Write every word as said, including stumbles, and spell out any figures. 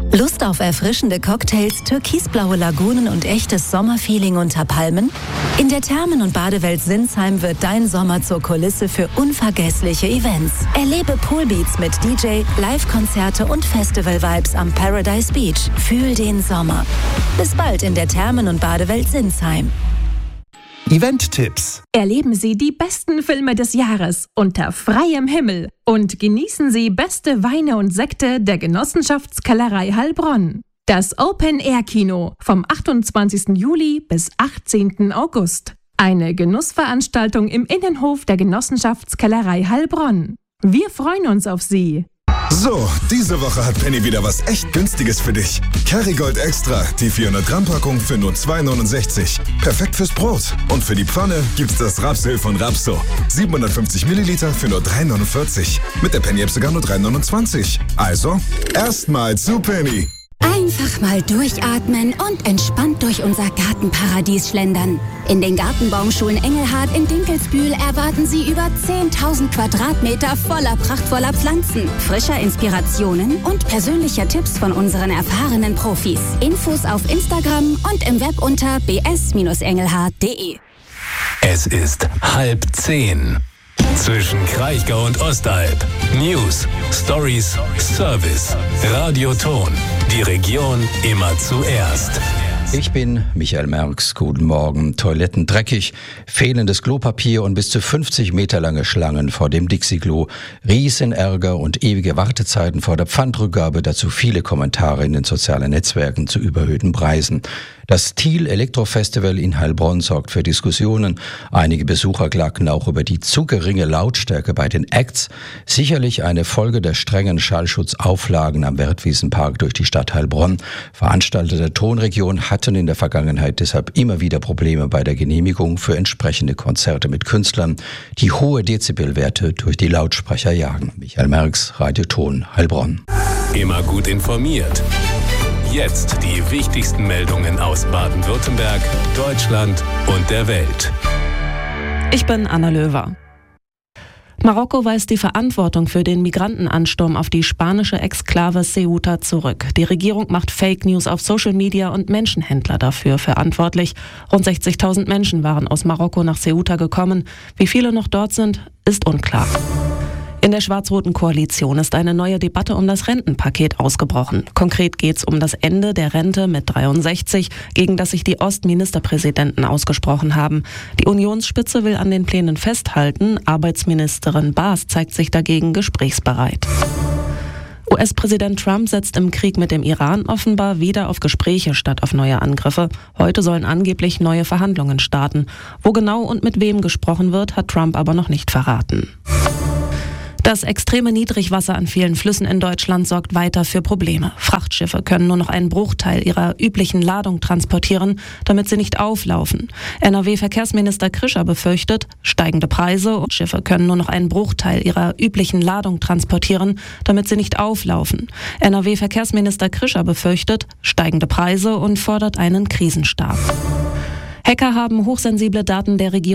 Lust auf erfrischende Cocktails, türkisblaue Lagunen und echtes Sommerfeeling unter Palmen? In der Thermen- und Badewelt Sinsheim wird dein Sommer zur Kulisse für unvergessliche Events. Erlebe Poolbeats mit D J, Live-Konzerte und Festival-Vibes am Paradise Beach. Fühl den Sommer. Bis bald in der Thermen- und Badewelt Sinsheim. Event-Tipps. Erleben Sie die besten Filme des Jahres unter freiem Himmel und genießen Sie beste Weine und Sekte der Genossenschaftskellerei Heilbronn. Das Open-Air-Kino vom achtundzwanzigsten Juli bis achtzehnten August. Eine Genussveranstaltung im Innenhof der Genossenschaftskellerei Heilbronn. Wir freuen uns auf Sie. So, diese Woche hat Penny wieder was echt Günstiges für dich. Kerrygold Extra, die vierhundert Gramm Packung für nur zwei neunundsechzig. Perfekt fürs Brot. Und für die Pfanne gibt's das Rapsöl von Rapso. siebenhundertfünfzig Milliliter für nur drei neunundvierzig. Mit der Penny-App sogar nur drei neunundzwanzig. Also, erstmal zu Penny. Einfach mal durchatmen und entspannt durch unser Gartenparadies schlendern. In den Gartenbaumschulen Engelhardt in Dinkelsbühl erwarten Sie über zehntausend Quadratmeter voller prachtvoller Pflanzen, frischer Inspirationen und persönlicher Tipps von unseren erfahrenen Profis. Infos auf Instagram und im Web unter b s engelhardt punkt de. Es ist halb zehn. Zwischen Kraichgau und Ostalb. News, Stories, Service, Radioton. Die Region immer zuerst. Ich bin Michael Merks. Guten Morgen. Toiletten dreckig, fehlendes Klopapier und bis zu fünfzig Meter lange Schlangen vor dem Dixie-Klo. Riesenärger und ewige Wartezeiten vor der Pfandrückgabe. Dazu viele Kommentare in den sozialen Netzwerken zu überhöhten Preisen. Das Thiel Elektrofestival in Heilbronn sorgt für Diskussionen. Einige Besucher klagten auch über die zu geringe Lautstärke bei den Acts. Sicherlich eine Folge der strengen Schallschutzauflagen am Wertwiesenpark durch die Stadt Heilbronn. Veranstalter der Tonregion hatten in der Vergangenheit deshalb immer wieder Probleme bei der Genehmigung für entsprechende Konzerte mit Künstlern, die hohe Dezibelwerte durch die Lautsprecher jagen. Michael Merks, Radio Ton, Heilbronn. Immer gut informiert. Jetzt die wichtigsten Meldungen aus Baden-Württemberg, Deutschland und der Welt. Ich bin Anna Löwer. Marokko weist die Verantwortung für den Migrantenansturm auf die spanische Exklave Ceuta zurück. Die Regierung macht Fake News auf Social Media und Menschenhändler dafür verantwortlich. Rund sechzigtausend Menschen waren aus Marokko nach Ceuta gekommen. Wie viele noch dort sind, ist unklar. In der schwarz-roten Koalition ist eine neue Debatte um das Rentenpaket ausgebrochen. Konkret geht es um das Ende der Rente mit dreiundsechzig, gegen das sich die Ostministerpräsidenten ausgesprochen haben. Die Unionsspitze will an den Plänen festhalten. Arbeitsministerin Baas zeigt sich dagegen gesprächsbereit. U S-Präsident Trump setzt im Krieg mit dem Iran offenbar wieder auf Gespräche statt auf neue Angriffe. Heute sollen angeblich neue Verhandlungen starten. Wo genau und mit wem gesprochen wird, hat Trump aber noch nicht verraten. Das extreme Niedrigwasser an vielen Flüssen in Deutschland sorgt weiter für Probleme. Frachtschiffe können nur noch einen Bruchteil ihrer üblichen Ladung transportieren, damit sie nicht auflaufen. N R W-Verkehrsminister Krischer befürchtet, steigende Preise und Schiffe können nur noch einen Bruchteil ihrer üblichen Ladung transportieren, damit sie nicht auflaufen. N R W-Verkehrsminister Krischer befürchtet, steigende Preise und fordert einen Krisenstab. Hacker haben hochsensible Daten der Regierung